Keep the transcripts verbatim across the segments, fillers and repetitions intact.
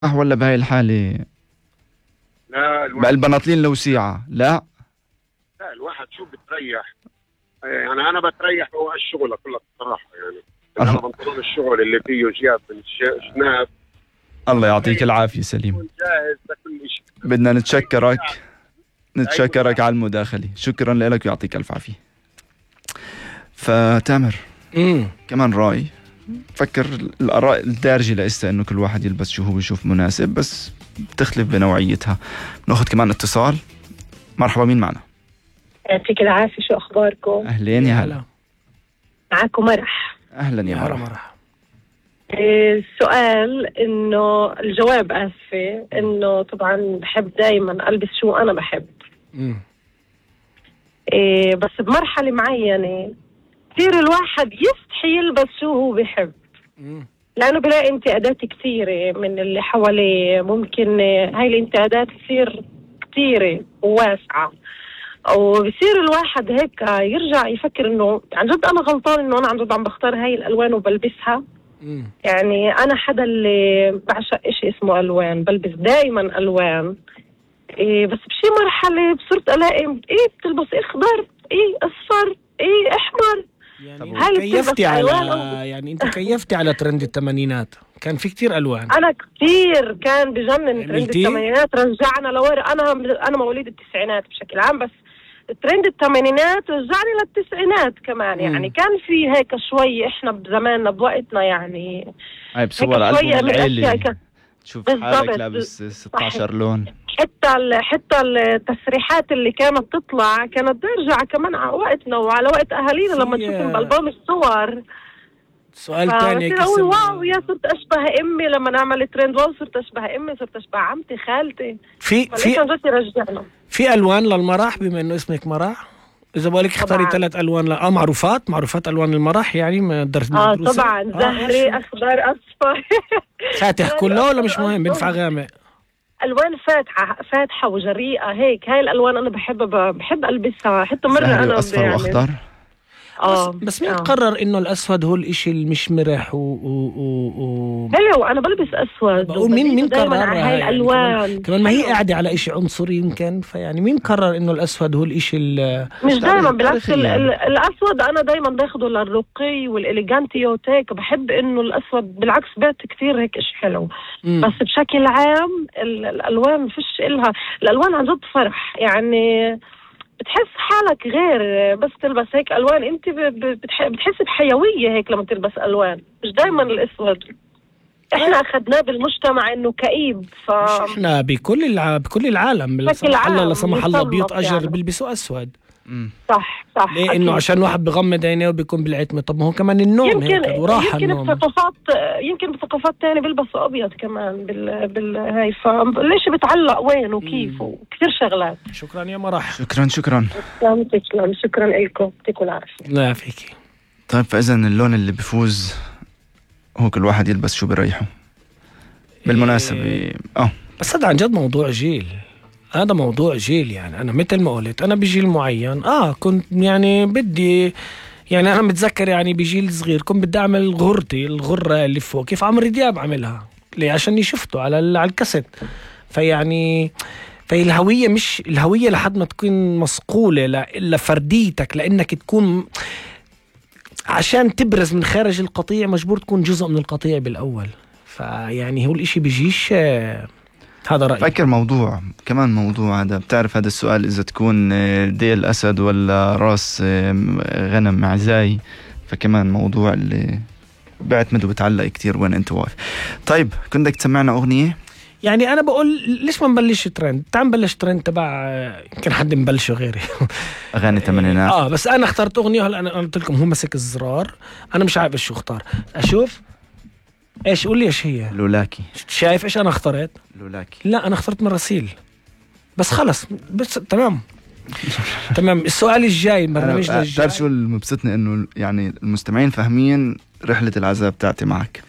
ولا بهاي الحالة لا الواحد بالبناطيل الوسيعة؟ لا لا الواحد شو بتريح. يعني انا بتريح هو الشغل كلها بصراحه، يعني انا بنطلون الشغل اللي فيه جياب من الشناب. الله يعطيك العافية سليم. جاهز لكل شيء. بدنا نتشكرك نتشكرك على المداخلة، شكرا لك ويعطيك ألف عافية. فتامر امم كمان رأي، فكر الآراء الدارجة لإسا إنه كل واحد يلبس شو هو بيشوف مناسب، بس بتختلف بنوعيتها. ناخذ كمان اتصال. مرحبا، مين معنا؟ يعطيك العافية، شو أخباركم؟ أهلين يا هلا. معاكم مرح. أهلا يا مرح. مرح. السؤال إنه الجواب آسفة إنه طبعا بحب دايما ألبس شو أنا بحب. امم إيه بس بمرحلة معينة كثير الواحد يستحي يلبس شو هو بحب، امم لأنه بلاقي انتقادات كثيرة من اللي حواليه. ممكن هاي الانتقادات تصير كثيرة وواسعة، وبصير الواحد هيك يرجع يفكر إنه عن جد أنا غلطان، إنه أنا عن جد عم بختار هاي الألوان وبلبسها. امم يعني أنا حدا اللي بعشق إشي اسمه ألوان، بلبس دايما ألوان. إيه بس بشي مرحلة بصرت ألاقي إيه بتلبس أخضر، إيه أصفر، إيه أحمر. يعني هاي كيفتي على ألوان. يعني انت كيفتي على ترند الثمانينات، كان في كتير الوان. أنا كتير كان بجنن ترند عملتيه؟ الثمانينات، رجعنا لورا. أنا أنا مواليد التسعينات بشكل عام، بس ترند الثمانينات رجعني للتسعينات كمان. مم. يعني كان في هيك شوي إحنا بزماننا بوقتنا، يعني هاي بصور هيك ألبوم شوية من العيلة الأشياء كان- تشوف بالضبط. حالك لابس ستة عشر لون. حتى ال- حتى التسريحات اللي كانت تطلع كانت ترجع كمان على وقتنا وعلى وقت اهالينا لما في- تشوفهم بالبوم الصور. سؤال ثاني فبصير اقول واو يا صرت اشبه امي لما نعمل ترند، واو صرت اشبه امي، صرت اشبه عمتي خالتي. في فليش في عن جد يرجعنا. في الوان للمرح، بما انه اسمك مرح. اذا بالك اختاري طبعاً. ثلاث الوان ل... اه معروفات معروفات الوان المرح، يعني ما درس اه مدروسة. طبعا زهري آه اخضر اصفر. فاتح كله ولا مش مهم بينفع غامق؟ الوان فاتحه فاتحه وجريئه هيك، هاي الالوان انا بحب بحب البسها. حتى مره زهري انا وأصفر يعني وأخضر. اه بس, بس مين آه. قرر انه الاسود هو الاشي اللي مش مرح و, و, و, و... حلو، انا بلبس اسود. بقول مين مين دايماً قرر على هاي يعني الالوان. كمان, كمان ما هي حلو. قاعده على اشي عنصري يمكن، فيعني مين قرر انه الاسود هو الاشي اللي مش دايما، بالعكس ال- تاريخياً. ال- الاسود انا دايما باخده للرقي والاليجانتيو هيك. بحب انه الاسود بالعكس بيت كثير هيك اشي حلو. مم. بس بشكل عام ال- الالوان فيش إلها. الالوان عن جد فرح، يعني بتحس حالك غير بس تلبس هيك الوان. انت ب- ب- بتح- بتحس بحيويه هيك لما تلبس الوان، مش دايما الاسود. احنا اخذناه بالمجتمع انه كئيب. ف مش احنا بكل الع... بكل العالم لا بشكل سمح الله عام لا سمح الله مصنف بيوت اجر يعني. بيلبسوا اسود. مم. صح صح ليه؟ أكيد. انه عشان واحد بغمض عينيه وبيكون بالعتمه. طب ما هو كمان النوم يمكن هيك وراحه يمكن النوم. بثقافات يمكن بثقافات تانية بيلبسوا ابيض كمان بال بال هاي. فليش بتعلق وين وكيف وكثير شغلات. شكرا يا مرح. شكرا شكرا. تسلم تسلم، شكرا لكم، يعطيكم العافيه. لا فيكي. طيب فإذا اللون اللي بيفوز هو كل واحد يلبس شو بريحه. بالمناسبة اه بس هذا عن جد موضوع جيل، هذا موضوع جيل. يعني أنا مثل ما قلت أنا بجيل معين آه كنت يعني بدي، يعني أنا متذكر يعني بجيل صغير كنت بدي أعمل غرتي الغرة اللي فوق كيف عمرو دياب عملها. ليه؟ عشان شفته على ال- على الكاسيت. فيعني فالهوية مش الهوية لحد ما تكون مصقولة ل- لفرديتك، لأنك تكون عشان تبرز من خارج القطيع مجبور تكون جزء من القطيع بالأول. فيعني هو الإشي بيجيش آه، هذا رأيي. فكر موضوع كمان موضوع هذا. بتعرف هذا السؤال إذا تكون ديل أسد ولا راس غنم معزاي، فكمان موضوع اللي بعتمد وبتعلق كتير وين أنت واقف. طيب كنت بدك تسمعنا أغنية؟ يعني أنا بقول ليش ما نبلش ترند؟ تعال نبلش ترند تبع يمكن حد مبلشه غيري. أغاني الثمانينات. آه بس أنا اخترت أغنية. هلا أنا قلت لكم هو مسك الزرار، أنا مش عارف شو اختار. أشوف إيش قول لي إيش هي. لولاكي. شايف إيش أنا اخترت؟ لولاكي. لا أنا اخترت من رسيل. بس خلص بس تمام. تمام. السؤال الجاي برنامجنا أنا الجاي. بتعرف شو اللي مبسطني إنه يعني المستمعين فاهمين رحلة العذاب تاعتي معك.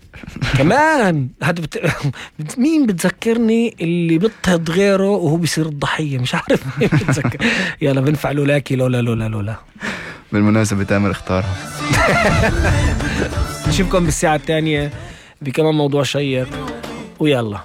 كمان هذا بت... مين بتذكرني اللي بيضطهد غيره وهو بيصير الضحية، مش عارف مين بتذكر. يلا بنفع لولاكي لولا لولا لولا. بالمناسبة تامر اختارها. نشوفكم بالساعة الثانية بكمان موضوع شيق. ويلا.